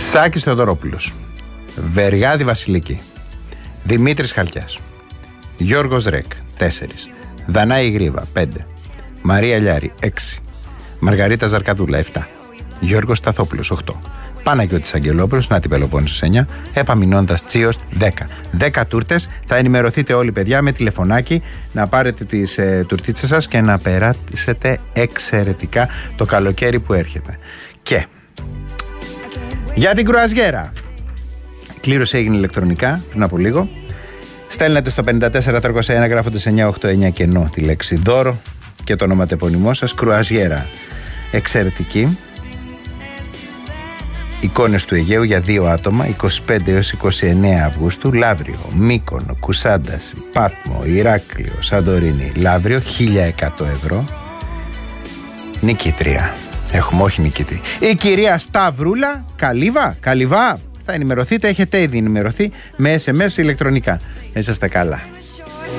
Σάκης Θεοδωρόπουλος, Βεργάδη Βασιλική, Δημήτρης Χαλκιάς, Γιώργος Ρεκ 4, Δανάη Γρήβα 5, Μαρία Λιάρη 6, Μαργαρίτα Ζαρκαδούλα 7, Γιώργος Σταθόπουλος 8, Παναγιώτης Αγγελόπουλος, να την Πελοπόννησος 9, Επαμεινώντας Τσίος 10. 10 τούρτες, θα ενημερωθείτε όλοι παιδιά με τηλεφωνάκι, να πάρετε τις τουρτίτσες σας και να περάσετε εξαιρετικά το καλοκαίρι που έρχεται. Και για την κρουαζιέρα, κλήρωση έγινε ηλεκτρονικά πριν από λίγο. Στέλνετε στο 54301 γράφοντας 989 κενό τη λέξη δώρο και το ονοματεπώνυμό σας. Κρουαζιέρα εξαιρετική, εικόνες του Αιγαίου για 2 άτομα, 25 έως 29 Αυγούστου, Λαύριο, Μύκονο, Κουσάνταση, Πάτμο, Ηράκλειο, Σαντορίνη. Λαύριο 1.100 ευρώ. Νικήτρια έχουμε, όχι νικητή, η κυρία Σταυρούλα Καλύβα. Θα ενημερωθείτε, έχετε ήδη ενημερωθεί με SMS ηλεκτρονικά. Να είσαστε καλά.